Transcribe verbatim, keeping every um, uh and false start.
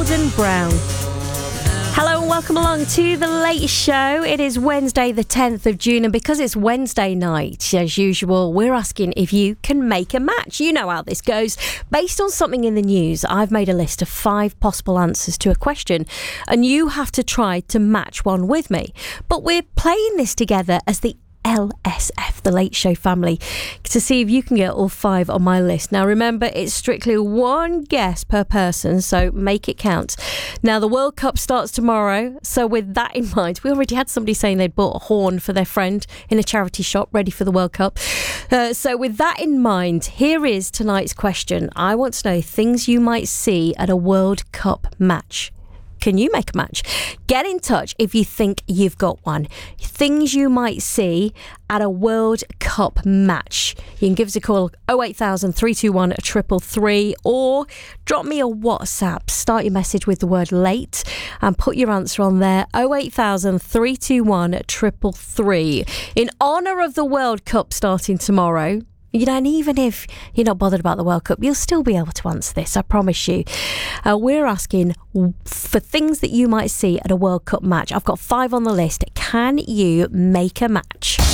Gordon Brown. Hello and welcome along to The Late Show. It is Wednesday the tenth of June, and because it's Wednesday night, as usual, we're asking if you can make a match. You know how this goes. Based on something in the news, I've made a list of five possible answers to a question, and you have to try to match one with me. But we're playing this together as the L S F, The Late Show family, to see if you can get all five on my list. Now remember, it's strictly one guess per person, so make it count. Now the World Cup starts tomorrow, so with that in mind, we already had somebody saying they'd bought a horn for their friend in a charity shop ready for the World Cup. Uh, so with that in mind, here is tonight's question. I want to know things you might see at a World Cup match. Can you make a match? Get in touch if you think you've got one. Things you might see at a World Cup match. You can give us a call, oh eight thousand, three two one, three three three, or drop me a WhatsApp. Start your message with the word late and put your answer on there, oh eight thousand, three two one, three three three. In honour of the World Cup starting tomorrow, you know, and even if you're not bothered about the World Cup, you'll still be able to answer this, I promise you. Uh, we're asking for things that you might see at a World Cup match. I've got five on the list. Can you make a match?